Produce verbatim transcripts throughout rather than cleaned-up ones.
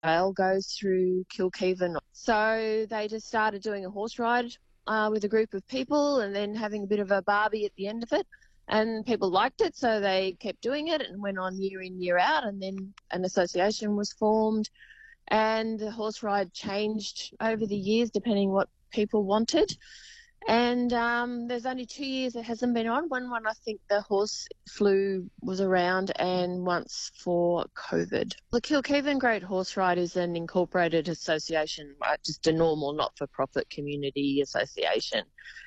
trail goes through Kilkheven. So they just started doing a horse ride uh, with a group of people and then having a bit of a barbie at the end of it. And people liked it, so they kept doing it and went on year in, year out. And then an association was formed and the horse ride changed over the years depending what people wanted. And um, there's only two years it hasn't been on. One, one I think the horse flu was around, and once for COVID. The Kilkheven Great Horse Ride is an incorporated association, just a normal not-for-profit community association.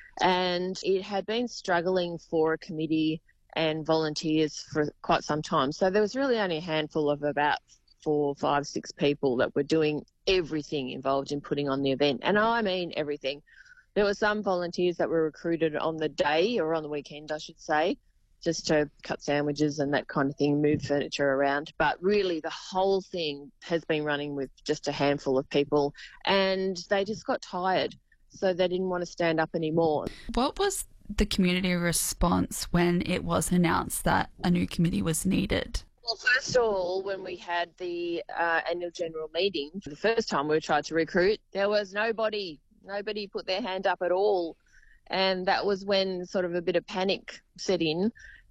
And it had been struggling for a committee and volunteers for quite some time. So there was really only a handful of about four, five, six people that were doing everything involved in putting on the event. And I mean everything. There were some volunteers that were recruited on the day or on the weekend, I should say, just to cut sandwiches and that kind of thing, move furniture around. But really the whole thing has been running with just a handful of people, and they just got tired, so they didn't want to stand up anymore. What was the community response when it was announced that a new committee was needed? Well, first of all, when we had the uh, annual general meeting, for the first time we tried to recruit, there was nobody. Nobody put their hand up at all. And that was when sort of a bit of panic set in,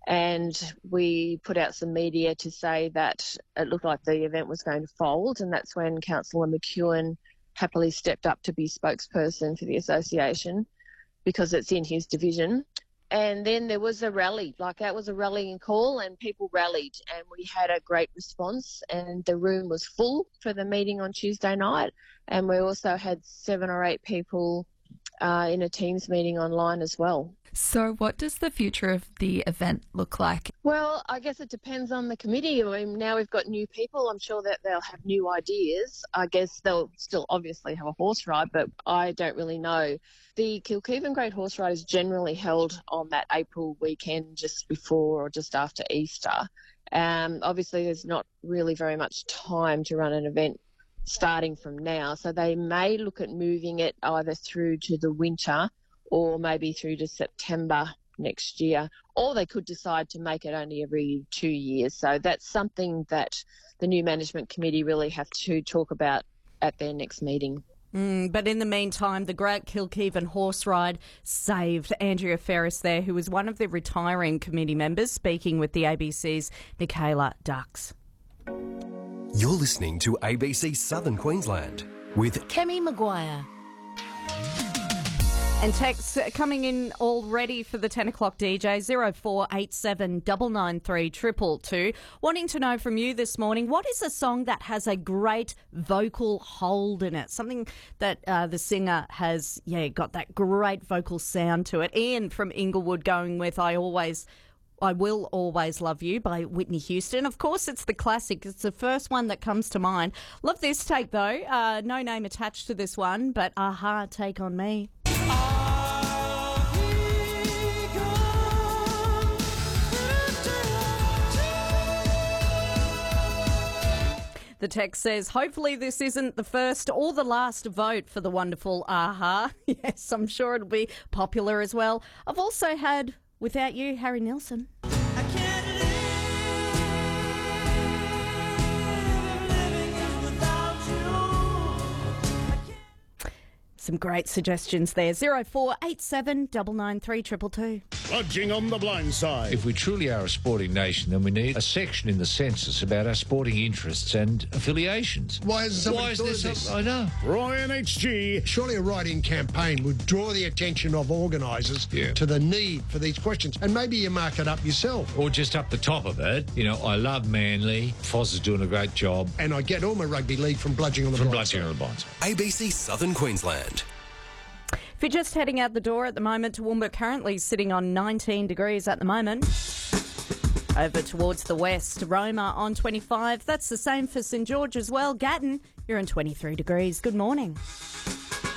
and we put out some media to say that it looked like the event was going to fold, and that's when Councillor McEwen happily stepped up to be spokesperson for the association because it's in his division. And then there was a rally, like that was a rallying call, and people rallied, and we had a great response, and the room was full for the meeting on Tuesday night. And we also had seven or eight people uh, in a Teams meeting online as well. So what does the future of the event look like? Well, I guess it depends on the committee. I mean, now we've got new people. I'm sure that they'll have new ideas. I guess they'll still obviously have a horse ride, but I don't really know. The Kilkheven Great Horse Ride is generally held on that April weekend just before or just after Easter. Um, obviously, there's not really very much time to run an event starting from now, so they may look at moving it either through to the winter or maybe through to September next year, or they could decide to make it only every two years. So that's something that the new management committee really have to talk about at their next meeting. Mm, but in the meantime, the Great Kilkheven Horse Ride saved. Andrea Ferris there, who was one of the retiring committee members, speaking with the A B C's Michaela Dux. You're listening to A B C Southern Queensland with Kemi Maguire. And texts coming in already for the ten o'clock D J, zero four eight seven nine nine three two two two. Wanting to know from you this morning, what is a song that has a great vocal hold in it? Something that uh, the singer has, yeah, got that great vocal sound to it. Ian from Inglewood going with I Always... I Will Always Love You by Whitney Houston. Of course, it's the classic. It's the first one that comes to mind. Love this take, though. Uh, no name attached to this one, but Aha, Take On Me. The text says, hopefully this isn't the first or the last vote for the wonderful Aha. Yes, I'm sure it'll be popular as well. I've also had Without You, Harry Nilsson. I can't live without you. Some great suggestions there. zero four eight seven nine nine three two two two. Lodging on the blind side. If we truly are a sporting nation, then we need a section in the census about our sporting interests and affiliations. Why hasn't somebody Why is thought there of this? some- I know. Roy N H G. Surely a write-in campaign would draw the attention of organisers Yeah. to the need for these questions, and maybe you mark it up yourself. Or just up the top of it, you know, I love Manly. Foz is doing a great job. And I get all my rugby league from bludging on the From blind Bludgeon side. on the Bonds. A B C Southern Queensland. If you're just heading out the door at the moment, Toowoomba currently sitting on nineteen degrees at the moment. Over towards the west, Roma on twenty-five. That's the same for St George as well. Gatton, you're on twenty-three degrees. Good morning.